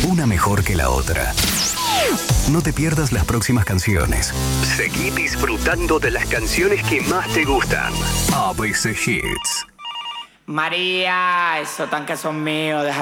una mejor que la otra. No te pierdas las próximas canciones. Seguí disfrutando de las canciones que más te gustan. ABC Hits. María, esos tanques son míos, deja